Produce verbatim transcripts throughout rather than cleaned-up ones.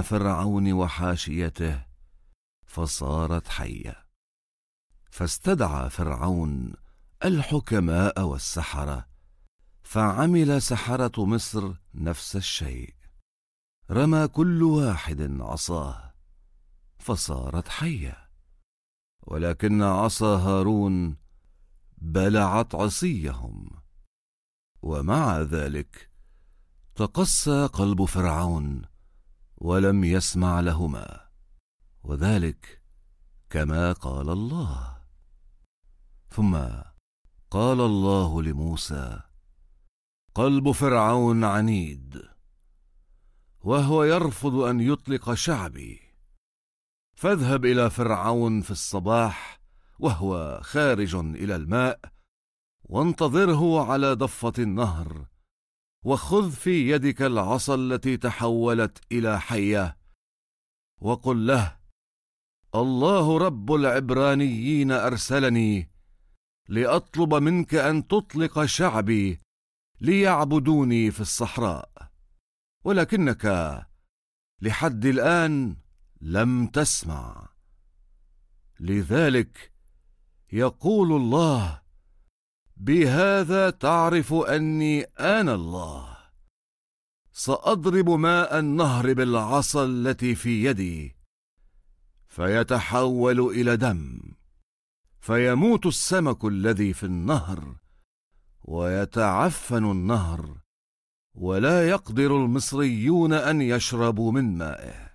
فرعون وحاشيته فصارت حية. فاستدعى فرعون الحكماء والسحرة، فعمل سحرة مصر نفس الشيء، رمى كل واحد عصاه فصارت حية، ولكن عصا هارون بلعت عصيهم. ومع ذلك تقسى قلب فرعون ولم يسمع لهما، وذلك كما قال الله. ثم قال الله لموسى: قلب فرعون عنيد، وهو يرفض أن يطلق شعبي، فاذهب إلى فرعون في الصباح وهو خارج إلى الماء، وانتظره على ضفة النهر، وخذ في يدك العصا التي تحولت إلى حية، وقل له: الله رب العبرانيين أرسلني لأطلب منك أن تطلق شعبي ليعبدوني في الصحراء، ولكنك لحد الآن لم تسمع. لذلك يقول الله: بهذا تعرف أني أنا الله، سأضرب ماء النهر بالعصا التي في يدي، فيتحول إلى دم، فيموت السمك الذي في النهر، ويتعفن النهر، ولا يقدر المصريون أن يشربوا من مائه.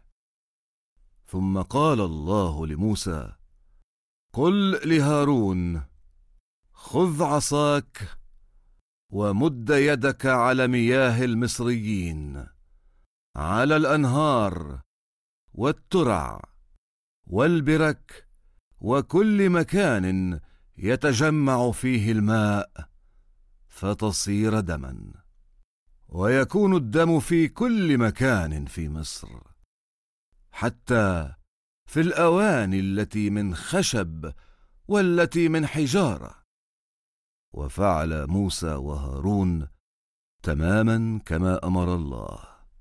ثم قال الله لموسى: قل لهارون: خذ عصاك ومد يدك على مياه المصريين، على الأنهار والترع والبرك وكل مكان يتجمع فيه الماء، فتصير دما، ويكون الدم في كل مكان في مصر، حتى في الأواني التي من خشب والتي من حجارة. وفعل موسى وهارون تماما كما أمر الله،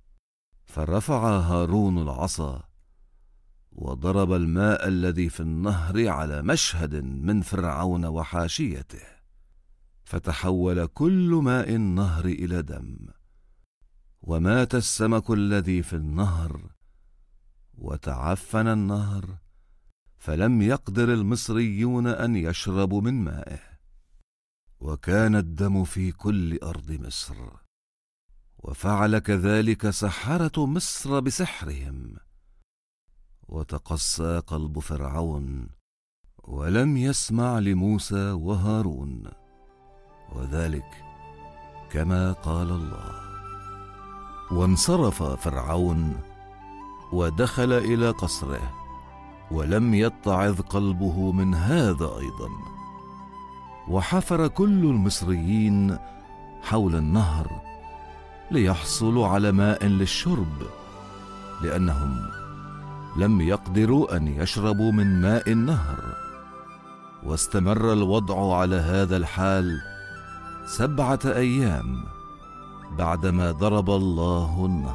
فرفع هارون العصا وضرب الماء الذي في النهر على مشهد من فرعون وحاشيته، فتحول كل ماء النهر إلى دم، ومات السمك الذي في النهر، وتعفن النهر، فلم يقدر المصريون أن يشربوا من مائه، وكان الدم في كل أرض مصر. وفعل كذلك سحرة مصر بسحرهم، وتقسى قلب فرعون ولم يسمع لموسى وهارون، وذلك كما قال الله. وانصرف فرعون ودخل إلى قصره، ولم يتعظ قلبه من هذا أيضا. وحفر كل المصريين حول النهر ليحصلوا على ماء للشرب، لأنهم لم يقدروا أن يشربوا من ماء النهر. واستمر الوضع على هذا الحال سبعة أيام بعدما ضرب الله النهر.